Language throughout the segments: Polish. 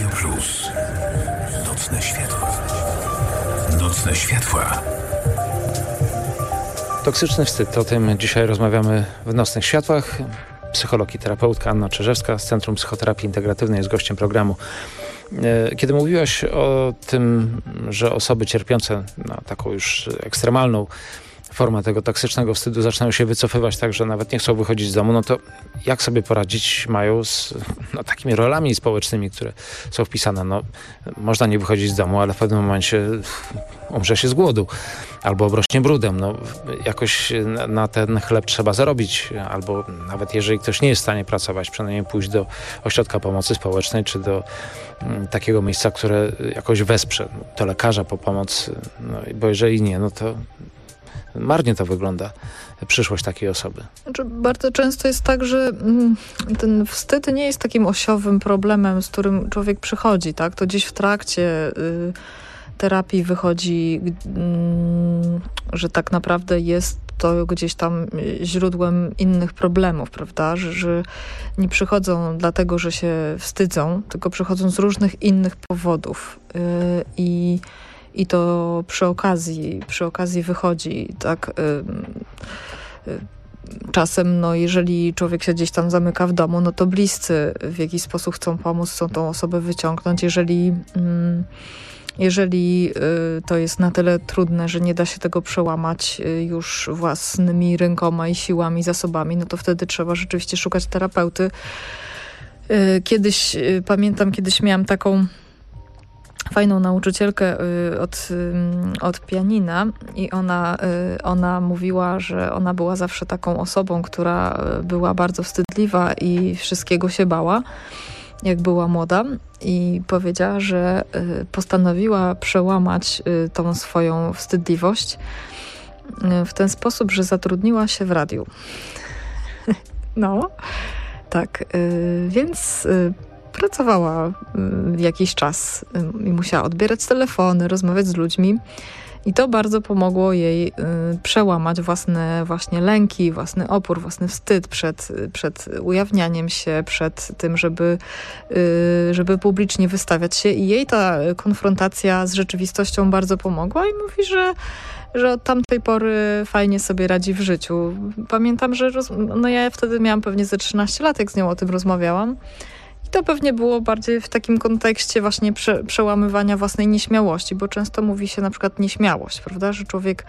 Radio Plus. Nocne światła. Nocne światła. Toksyczny wstyd. O tym dzisiaj rozmawiamy w Nocnych Światłach. Psycholog i terapeutka Anna Czerzewska z Centrum Psychoterapii Integratywnej jest gościem programu. Kiedy mówiłaś o tym, że osoby cierpiące na taką już ekstremalną formę tego toksycznego wstydu zaczynają się wycofywać tak, że nawet nie chcą wychodzić z domu, no to jak sobie poradzić mają z takimi rolami społecznymi, które są wpisane? No, można nie wychodzić z domu, ale w pewnym momencie umrze się z głodu albo obrośnie brudem. No, jakoś na ten chleb trzeba zarobić, albo nawet jeżeli ktoś nie jest w stanie pracować, przynajmniej pójść do ośrodka pomocy społecznej, czy do takiego miejsca, które jakoś wesprze, do lekarza po pomoc, no, bo jeżeli nie, no to marnie to wygląda, przyszłość takiej osoby. Znaczy, bardzo często jest tak, że ten wstyd nie jest takim osiowym problemem, z którym człowiek przychodzi, tak? To gdzieś w trakcie terapii wychodzi, że tak naprawdę jest to gdzieś tam źródłem innych problemów, prawda? Że nie przychodzą dlatego, że się wstydzą, tylko przychodzą z różnych innych powodów. I to przy okazji wychodzi, tak. Czasem, no, jeżeli człowiek się gdzieś tam zamyka w domu, no to bliscy w jakiś sposób chcą pomóc, chcą tą osobę wyciągnąć. Jeżeli to jest na tyle trudne, że nie da się tego przełamać już własnymi rękoma i siłami, zasobami, no to wtedy trzeba rzeczywiście szukać terapeuty. Pamiętam, kiedyś miałam taką fajną nauczycielkę od pianina i ona mówiła, że ona była zawsze taką osobą, która była bardzo wstydliwa i wszystkiego się bała, jak była młoda, i powiedziała, że postanowiła przełamać tą swoją wstydliwość w ten sposób, że zatrudniła się w radiu. No, tak, więc pracowała jakiś czas i musiała odbierać telefony, rozmawiać z ludźmi. I to bardzo pomogło jej przełamać własne właśnie lęki, własny opór, własny wstyd przed ujawnianiem się, przed tym, żeby publicznie wystawiać się. I jej ta konfrontacja z rzeczywistością bardzo pomogła i mówi, że od tamtej pory fajnie sobie radzi w życiu. Pamiętam, że ja wtedy miałam pewnie ze 13 lat, jak z nią o tym rozmawiałam. To pewnie było bardziej w takim kontekście właśnie przełamywania własnej nieśmiałości, bo często mówi się na przykład nieśmiałość, prawda, że człowiek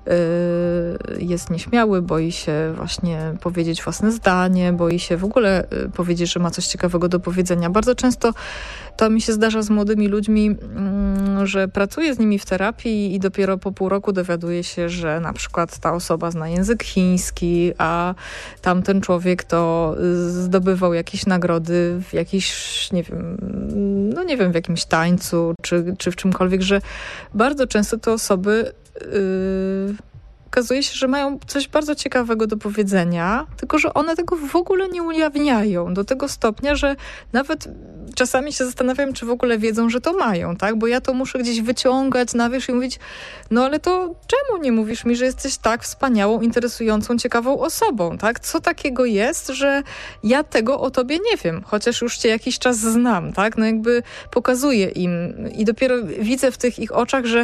jest nieśmiały, boi się właśnie powiedzieć własne zdanie, boi się w ogóle powiedzieć, że ma coś ciekawego do powiedzenia. Bardzo często to mi się zdarza z młodymi ludźmi, że pracuję z nimi w terapii i dopiero po pół roku dowiaduję się, że na przykład ta osoba zna język chiński, a tamten człowiek to zdobywał jakieś nagrody w jakiś, nie wiem, w jakimś tańcu czy w czymkolwiek, że bardzo często te osoby okazuje się, że mają coś bardzo ciekawego do powiedzenia, tylko że one tego w ogóle nie ujawniają do tego stopnia, że nawet czasami się zastanawiam, czy w ogóle wiedzą, że to mają, tak? Bo ja to muszę gdzieś wyciągać na wierzch i mówić, no ale to czemu nie mówisz mi, że jesteś tak wspaniałą, interesującą, ciekawą osobą, tak? Co takiego jest, że ja tego o tobie nie wiem, chociaż już cię jakiś czas znam, tak? No jakby pokazuję im i dopiero widzę w tych ich oczach, że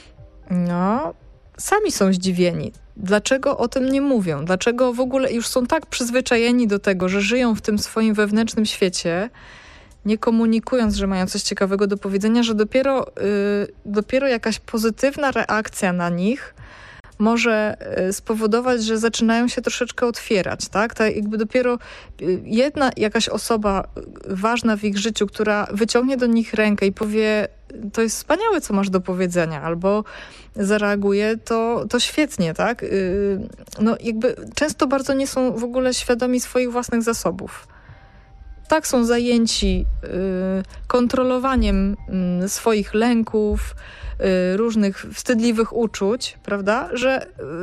sami są zdziwieni. Dlaczego o tym nie mówią? Dlaczego w ogóle już są tak przyzwyczajeni do tego, że żyją w tym swoim wewnętrznym świecie, nie komunikując, że mają coś ciekawego do powiedzenia, że dopiero jakaś pozytywna reakcja na nich może spowodować, że zaczynają się troszeczkę otwierać, tak? Tak jakby dopiero jedna jakaś osoba ważna w ich życiu, która wyciągnie do nich rękę i powie, to jest wspaniałe, co masz do powiedzenia, albo zareaguje, to świetnie, tak? No jakby często bardzo nie są w ogóle świadomi swoich własnych zasobów. Tak są zajęci kontrolowaniem swoich lęków, różnych wstydliwych uczuć, prawda, że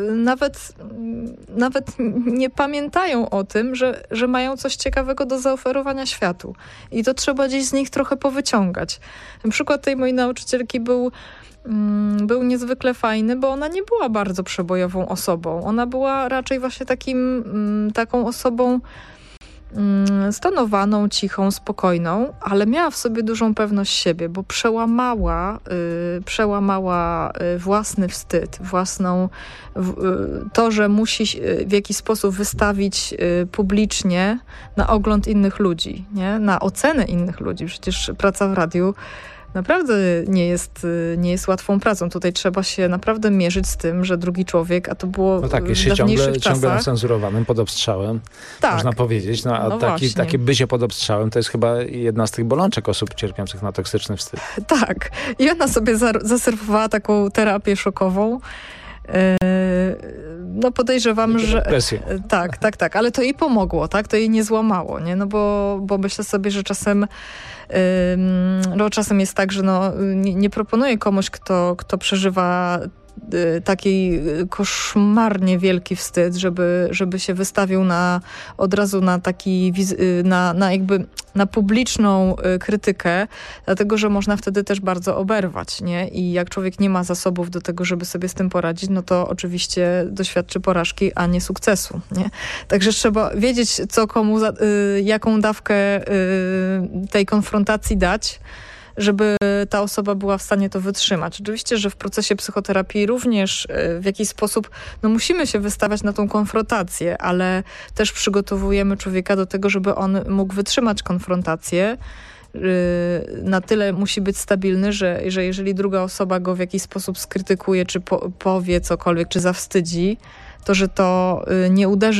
nawet nie pamiętają o tym, że mają coś ciekawego do zaoferowania światu. I to trzeba gdzieś z nich trochę powyciągać. Ten przykład tej mojej nauczycielki był niezwykle fajny, bo ona nie była bardzo przebojową osobą. Ona była raczej właśnie taką osobą stonowaną, cichą, spokojną, ale miała w sobie dużą pewność siebie, bo przełamała własny wstyd, to, że musi w jakiś sposób wystawić publicznie na ogląd innych ludzi, nie? Na ocenę innych ludzi. Przecież praca w radiu naprawdę nie jest łatwą pracą. Tutaj trzeba się naprawdę mierzyć z tym, że drugi człowiek, a to było no tak, jest w się dawniejszych ciągle czasach. cenzurowanym, pod obstrzałem, Tak. można powiedzieć. No, a takie bycie pod obstrzałem to jest chyba jedna z tych bolączek osób cierpiących na toksyczny wstyd. Tak. I ona sobie zaserwowała taką terapię szokową. No podejrzewam, że... Presję. Tak. Ale to jej pomogło, tak? To jej nie złamało, nie? No bo myślę sobie, że czasem czasem jest tak, że nie proponuję komuś, kto przeżywa taki koszmarnie wielki wstyd, żeby się wystawił od razu na taki, na publiczną krytykę, dlatego, że można wtedy też bardzo oberwać, nie? I jak człowiek nie ma zasobów do tego, żeby sobie z tym poradzić, no to oczywiście doświadczy porażki, a nie sukcesu, nie? Także trzeba wiedzieć, co komu, jaką dawkę tej konfrontacji dać, żeby ta osoba była w stanie to wytrzymać. Oczywiście, że w procesie psychoterapii również w jakiś sposób musimy się wystawiać na tą konfrontację, ale też przygotowujemy człowieka do tego, żeby on mógł wytrzymać konfrontację. Na tyle musi być stabilny, że jeżeli druga osoba go w jakiś sposób skrytykuje, czy powie cokolwiek, czy zawstydzi, to że to nie uderzy